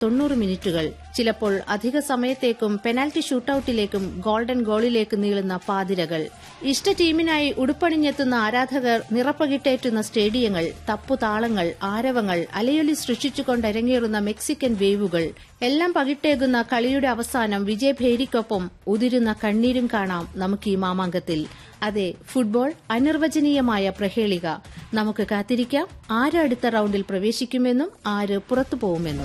90 മിനിറ്റുകൾ, ചിലപ്പോൾ അധിക സമയത്തേക്കും പെനാൽറ്റി ഷൂട്ടൌട്ടിലേക്കും ഗോൾഡൻ ഗോളിലേക്ക് നീളുന്ന പാതിരകൾ, ഇഷ്ട ടീമിനായി ഉടുപ്പണിഞ്ഞെത്തുന്ന ആരാധകർ നിറപ്പകിട്ടേറ്റുന്ന സ്റ്റേഡിയങ്ങൾ, തപ്പുതാളങ്ങൾ, ആരവങ്ങൾ, അലയൊലി സൃഷ്ടിച്ചുകൊണ്ടരങ്ങേറുന്ന മെക്സിക്കൻ വേവുകൾ, എല്ലാം പകിട്ടേകുന്ന കളിയുടെ അവസാനം വിജയഭേരിക്കൊപ്പം ഉതിരുന്ന കണ്ണീരും കാണാം നമുക്ക് ഈ മാമാങ്കത്തിൽ. അതെ, ഫുട്ബോൾ അനിർവചനീയമായ പ്രഹേളിക. നമുക്ക് കാത്തിരിക്കാം ആര് അടുത്ത റൌണ്ടിൽ പ്രവേശിക്കുമെന്നും ആര് പുറത്തു പോകുമെന്നും.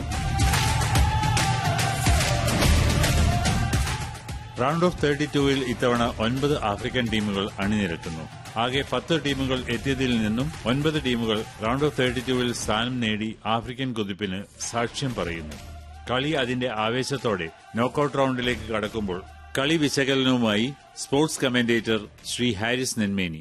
റൌണ്ട് ഓഫ് 32-ൽ ഇത്തവണ 9 ആഫ്രിക്കൻ ടീമുകൾ അണിനിരക്കുന്നു. ആകെ 10 ടീമുകൾ എത്തിയതിൽ നിന്നും 9 ടീമുകൾ റൌണ്ട് ഓഫ് 32-ൽ സ്ഥാനം നേടി ആഫ്രിക്കൻ കുതിപ്പിന് സാക്ഷ്യം പറയുന്നു. കളി അതിന്റെ ആവേശത്തോടെ നോക്കൌട്ട് റൌണ്ടിലേക്ക് കടക്കുമ്പോൾ കളി വിശകലനവുമായി സ്പോർട്സ് കമന്റേറ്റർ ശ്രീ ഹാരിസ് നെന്മേനി.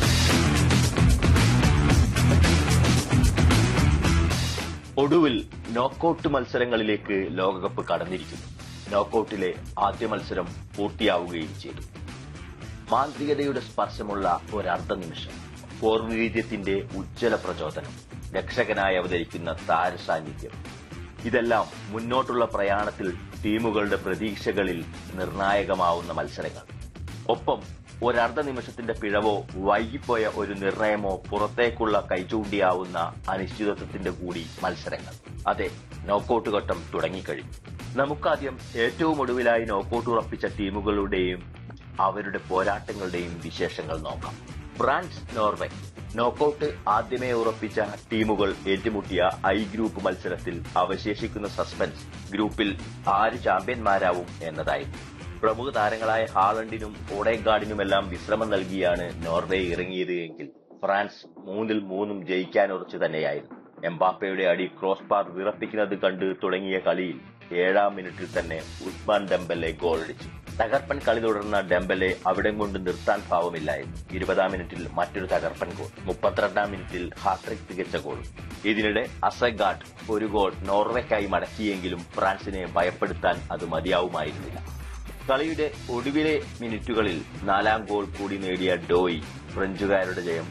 ഒടുവിൽ നോക്കൌട്ട് മത്സരങ്ങളിലേക്ക് ലോകകപ്പ് കടന്നിരിക്കുന്നു. നോക്കൌട്ടിലെ ആദ്യ മത്സരം പൂർത്തിയാവുകയും ചെയ്തു. മാന്ത്രികതയുടെ സ്പർശമുള്ള ഒരർദ്ധ നിമിഷം, പൂർവ്വവീര്യത്തിന്റെ ഉജ്ജ്വല പ്രചോദനം, രക്ഷകനായി അവതരിക്കുന്ന താരസാന്നിധ്യം, ഇതെല്ലാം മുന്നോട്ടുള്ള പ്രയാണത്തിൽ ടീമുകളുടെ പ്രതീക്ഷകളിൽ നിർണായകമാവുന്ന മത്സരങ്ങൾ. ഒപ്പം ഒരർദ്ധ നിമിഷത്തിന്റെ പിഴവോ വൈകിപ്പോയ ഒരു നിർണയമോ പുറത്തേക്കുള്ള കൈചൂണ്ടിയാവുന്ന അനിശ്ചിതത്വത്തിന്റെ കൂടി മത്സരങ്ങൾ. അതെ, നോക്കൌട്ട് ഘട്ടം തുടങ്ങിക്കഴിഞ്ഞു. നമുക്കാദ്യം ഏറ്റവും ഒടുവിലായി നോക്കൌട്ട് ഉറപ്പിച്ച ടീമുകളുടെയും അവരുടെ പോരാട്ടങ്ങളുടെയും വിശേഷങ്ങൾ നോക്കാം. France, Norway. നോക്കൌട്ട് ആദ്യമേ ഉറപ്പിച്ച ടീമുകൾ ഏറ്റുമുട്ടിയ ഐ ഗ്രൂപ്പ് മത്സരത്തിൽ അവശേഷിക്കുന്ന സസ്പെൻസ് ഗ്രൂപ്പിൽ ആര് ചാമ്പ്യന്മാരാവും എന്നതായിരുന്നു. പ്രമുഖ താരങ്ങളായ ഹാളണ്ടിനും ഓഡേഗാർഡിനുമെല്ലാം വിശ്രമം നൽകിയാണ് നോർവേ ഇറങ്ങിയത് എങ്കിൽ ഫ്രാൻസ് 3-3 ജയിക്കാനുറച്ചു തന്നെയായിരുന്നു. എംബാപ്പയുടെ അടി ക്രോസ് ബാർ വിറപ്പിക്കുന്നത് കണ്ട് തുടങ്ങിയ കളിയിൽ 7-ാം മിനിറ്റിൽ തന്നെ ഉസ്മാൻ ഡെംബെലെ ഗോളടിച്ചു. തകർപ്പൻ കളി തുടർന്ന ഡെംബെലെ അവിടം കൊണ്ട് നിർത്താൻ ഭാവമില്ലായിരുന്നു. 20-ാം മിനിറ്റിൽ മറ്റൊരു തകർപ്പൻ ഗോൾ, 32-ാം മിനിറ്റിൽ ഹാട്രിക് തികച്ച ഗോൾ. ഇതിനിടെ അസഗാഡ് ഒരു ഗോൾ നോർവേക്കായി മടക്കിയെങ്കിലും ഫ്രാൻസിനെ ഭയപ്പെടുത്താൻ അത് മതിയാവുമായിരുന്നില്ല. കളിയുടെ ഒടുവിലെ മിനിറ്റുകളിൽ 4-ാം ഗോൾ കൂടി നേടിയ ഡോയി ഫ്രഞ്ചുകാരുടെ ജയം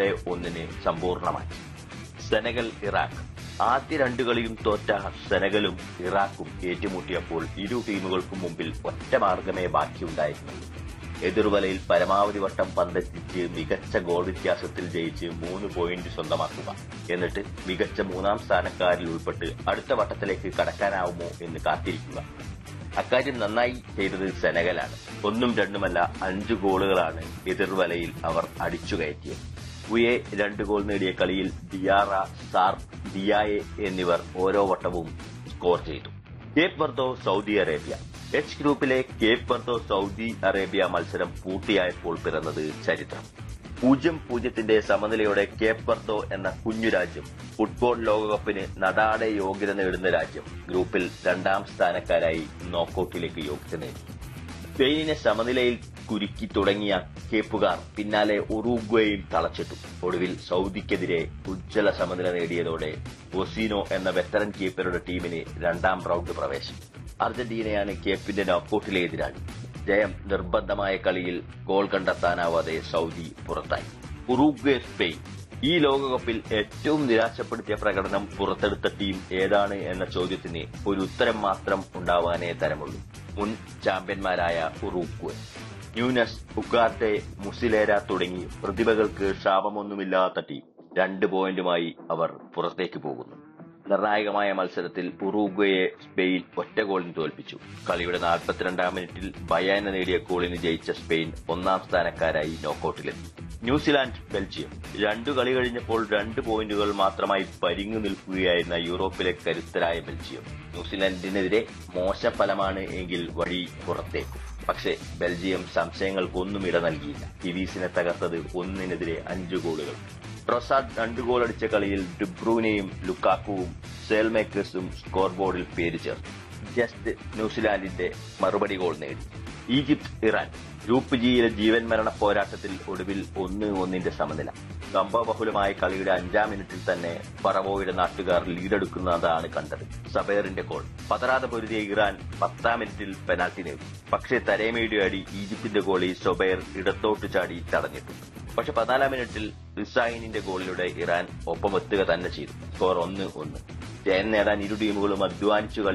4-1 സമ്പൂർണമാക്കി. Senegal, Iraq. ആദ്യ 2 കളിയും തോറ്റ സെനഗലും ഇറാഖും ഏറ്റുമുട്ടിയപ്പോൾ ഇരു ടീമുകൾക്കും മുമ്പിൽ ഒറ്റ മാർഗമേ ബാക്കിയുണ്ടായിരുന്നുള്ളൂ. എതിർവലയിൽ പരമാവധി വട്ടം പന്തെത്തിച്ച് മികച്ച ഗോൾ വ്യത്യാസത്തിൽ ജയിച്ച് 3 പോയിന്റ് സ്വന്തമാക്കുക. എന്നിട്ട് മികച്ച 3-ാം സ്ഥാനക്കാരിൽ ഉൾപ്പെട്ട് അടുത്ത വട്ടത്തിലേക്ക് കടക്കാനാവുമോ എന്ന് കാത്തിരിക്കുക. അക്കാര്യം നന്നായി ചെയ്തത് സെനഗലാണ്. 1ഉം 2ഉമല്ല 5 ഗോളുകളാണ് എതിർവലയിൽ അവർ അടിച്ചുകയറ്റിയത്. ഉയെ 2 ഗോൾ നേടിയ കളിയിൽ ഡിയാറ, സാർ, ഡിയായെ എന്നിവർ ഓരോ വട്ടവും സ്കോർ ചെയ്തു. Cape വെർദോ, Saudi Arabia. എച്ച് ഗ്രൂപ്പിലെ കേപ്പ് വെർദോ സൗദി അറേബ്യ മത്സരം പൂർത്തിയായപ്പോൾ പിറന്നത് ചരിത്രം. 0-0 സമനിലയോടെ കേപ്പ് വെർദോ എന്ന കുഞ്ഞു രാജ്യം ഫുട്ബോൾ ലോകകപ്പിന് നടാടെ യോഗ്യത നേടുന്ന രാജ്യം ഗ്രൂപ്പിൽ 2ാം സ്ഥാനക്കാരായി നോക്കൌട്ടിലേക്ക് യോഗ്യത നേടി. സ്പെയിനിനെ സമനിലയിൽ കുരുക്കി തുടങ്ങിയ കേപ്പുകാർ പിന്നാലെ ഉറുഗ്വേയും തളച്ചിട്ടു. ഒടുവിൽ സൗദിക്കെതിരെ ഉജ്ജ്വല സമനില നേടിയതോടെ ഒസീനോ എന്ന വെറ്ററൻ കീപ്പറുടെ ടീമിന് 2ാം റൌണ്ട് പ്രവേശം. അർജന്റീനയാണ് കേപ്പിന്റെ നോക്കൌട്ടിലെ എതിരാളി. ജയം നിർബന്ധമായ കളിയിൽ ഗോൾ കണ്ടെത്താനാവാതെ സൗദി പുറത്തായി. Uruguay, Spain. ഈ ലോകകപ്പിൽ ഏറ്റവും നിരാശപ്പെടുത്തിയ പ്രകടനം പുറത്തെടുത്ത ടീം ഏതാണ് എന്ന ചോദ്യത്തിന് ഒരു ഉത്തരം മാത്രം ഉണ്ടാവാനേ തരമുള്ളൂ. മുൻ ചാമ്പ്യന്മാരായ ഉറുഗ്വേ. ന്യൂനസ്, ഉഗാർട്ടെ, മുസിലേര തുടങ്ങി പ്രതിഭകൾക്ക് ക്ഷാമമൊന്നുമില്ലാത്ത ടീം. 2 പോയിന്റുമായി അവർ പുറത്തേക്ക് പോകുന്നു. നിർണായകമായ മത്സരത്തിൽ ഉറുഗ്വേയെ സ്പെയിൻ ഒറ്റ ഗോളിന് തോൽപ്പിച്ചു. കളിയുടെ 42-ാം മിനിറ്റിൽ ബയാന നേടിയ ഗോളിന് ജയിച്ച സ്പെയിൻ 1ാം സ്ഥാനക്കാരായി നോക്കൌട്ടിലെത്തി. New Zealand, Belgium. 2 കളി കഴിഞ്ഞപ്പോൾ 2 പോയിന്റുകൾ മാത്രമായി പരിങ്ങു നിൽക്കുകയായിരുന്ന യൂറോപ്പിലെ കരുത്തരായ ബെൽജിയം ന്യൂസിലാൻഡിനെതിരെ മോശം ഫലമാണ് എങ്കിൽ വഴി പുറത്തേക്കും. പക്ഷേ ബെൽജിയം സംശയങ്ങൾക്കൊന്നും ഇട നൽകിയില്ല. കിവീസിനെ തകർത്തത് 1-നെതിരെ 5 ഗോളുകൾ. ട്രൊസാർഡ് 2 ഗോൾ അടിച്ച കളിയിൽ ഡുബ്രൂനയും ലുക്കാക്കുവും സേൽമേക്കേഴ്സും സ്കോർ ബോർഡിൽ പേര് ചേർത്തു. ജസ്റ്റ് ന്യൂസിലാൻഡിന്റെ മറുപടി ഗോൾ നേടി. Egypt, Iran. ഗ്രൂപ്പ് ജിയിലെ ജീവൻ മരണ പോരാട്ടത്തിൽ ഒടുവിൽ 1-1 സമനില. സംഭവബഹുലമായ കളിയുടെ 5-ാം മിനിറ്റിൽ തന്നെ ഫറവോയുടെ നാട്ടുകാർ ലീഡെടുക്കുന്നതാണ് കണ്ടത്. സബേറിന്റെ ഗോൾ. പതറാതെ പൊരുതിയ ഇറാൻ 10-ാം മിനിറ്റിൽ പെനാൽറ്റി നേടി. പക്ഷേ തരേമയുടെ അടി ഈജിപ്തിന്റെ ഗോളി സൊബൈർ ഇടത്തോട്ട് ചാടി തടഞ്ഞിട്ടു. പക്ഷെ 14-ാം മിനിറ്റിൽ റിസായിനിന്റെ ഗോളിലൂടെ ഇറാൻ ഒപ്പമെത്തുക തന്നെ ചെയ്തു. സ്കോർ 1-1. ജയം നേടാൻ ഇരു ടീമുകളും അധ്വാനിച്ചു